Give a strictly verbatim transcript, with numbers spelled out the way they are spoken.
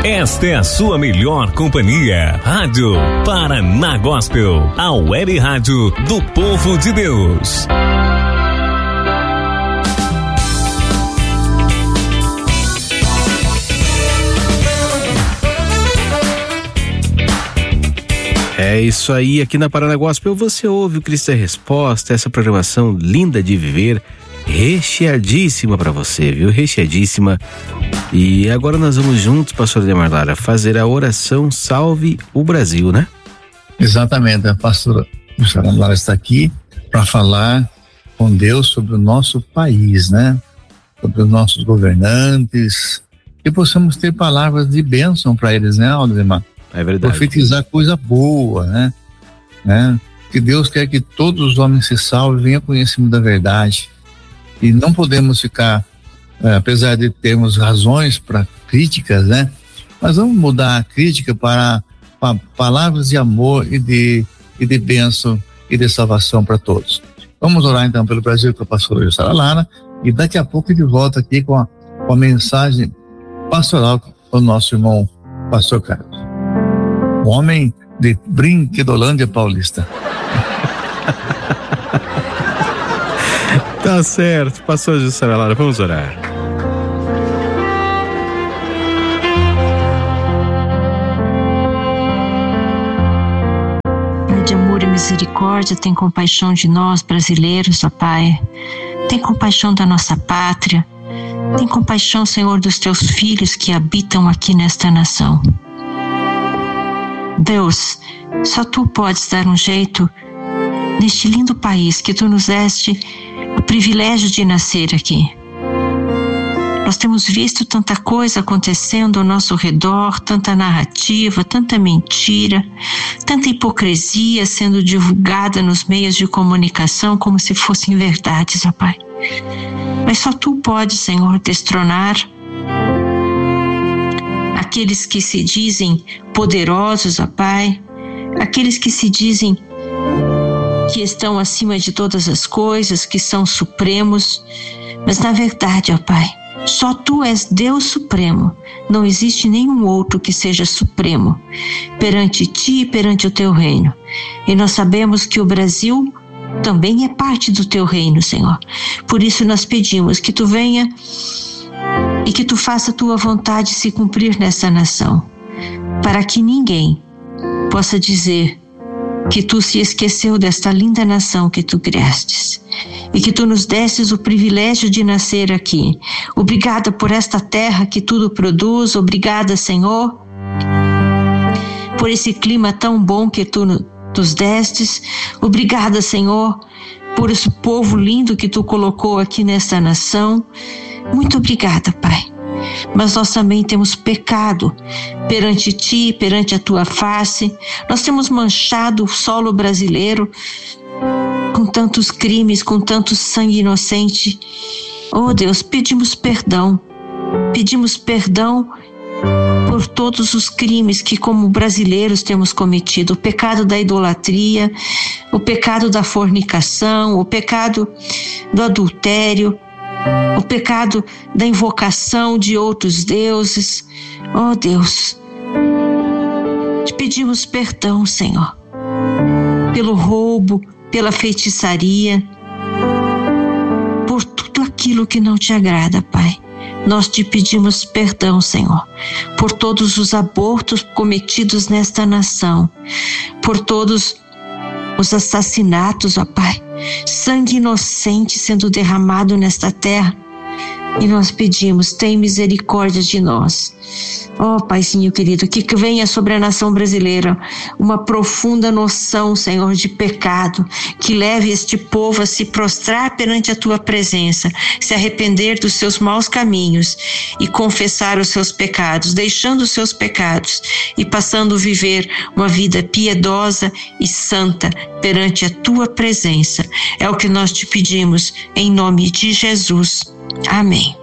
Esta é a sua melhor companhia. Rádio Paraná Gospel, a web rádio do povo de Deus. É isso aí, aqui na Paraná Gospel você ouve o Cristo é Resposta, essa programação linda de viver, recheadíssima para você, viu? Recheadíssima. E agora nós vamos juntos, pastor Demar Lara, fazer a oração Salve o Brasil, né? Exatamente, a pastora Demar Lara está aqui para falar com Deus sobre o nosso país, né? Sobre os nossos governantes, que possamos ter palavras de bênção para eles, né, Aldemar? É verdade. Profetizar coisa boa, né? né? Que Deus quer que todos os homens se salvem, venham ao conhecimento da verdade. E não podemos ficar, é, apesar de termos razões para críticas, né? Mas vamos mudar a crítica para, para palavras de amor e de, e de bênção e de salvação para todos. Vamos orar então pelo Brasil com a pastora Jussara Lara e daqui a pouco ele volta aqui com a, com a mensagem pastoral do nosso irmão pastor Carlos. O homem de Brinquedolândia Paulista. Tá certo, pastor Jussara Lara, vamos orar. Pai de amor e misericórdia, tem compaixão de nós brasileiros, ó Pai. Tem compaixão da nossa pátria. Tem compaixão, Senhor, dos teus filhos que habitam aqui nesta nação. Deus, só tu podes dar um jeito neste lindo país que tu nos deste o privilégio de nascer aqui. Nós temos visto tanta coisa acontecendo ao nosso redor, tanta narrativa, tanta mentira, tanta hipocrisia sendo divulgada nos meios de comunicação como se fossem verdades, ó Pai. Mas só tu podes, Senhor, destronar aqueles que se dizem poderosos, ó Pai, aqueles que se dizem que estão acima de todas as coisas, que são supremos, mas na verdade, ó Pai, só tu és Deus supremo, não existe nenhum outro que seja supremo perante ti e perante o teu reino. E nós sabemos que o Brasil também é parte do teu reino, Senhor. Por isso nós pedimos que tu venha e que tu faça a tua vontade se cumprir nessa nação, para que ninguém possa dizer que tu se esqueceu desta linda nação que tu criastes e que tu nos destes o privilégio de nascer aqui. Obrigada por esta terra que tudo produz, obrigada, Senhor, por esse clima tão bom que tu nos destes. Obrigada, Senhor, por esse povo lindo que tu colocou aqui nesta nação. Muito obrigada, Pai. Mas nós também temos pecado perante ti, perante a tua face. Nós temos manchado o solo brasileiro com tantos crimes, com tanto sangue inocente. Oh Deus, pedimos perdão. Pedimos perdão por todos os crimes que como brasileiros temos cometido. O pecado da idolatria, o pecado da fornicação, o pecado do adultério, o pecado da invocação de outros deuses. Oh Deus, te pedimos perdão, Senhor, pelo roubo, pela feitiçaria, por tudo aquilo que não te agrada, Pai. Nós te pedimos perdão, Senhor, por todos os abortos cometidos nesta nação, por todos os assassinatos, ó Pai, sangue inocente sendo derramado nesta terra. E nós pedimos, tem misericórdia de nós. Ó Paizinho querido, que venha sobre a nação brasileira uma profunda noção, Senhor, de pecado, que leve este povo a se prostrar perante a tua presença, se arrepender dos seus maus caminhos e confessar os seus pecados, deixando os seus pecados e passando a viver uma vida piedosa e santa perante a tua presença. É o que nós te pedimos em nome de Jesus. Amém.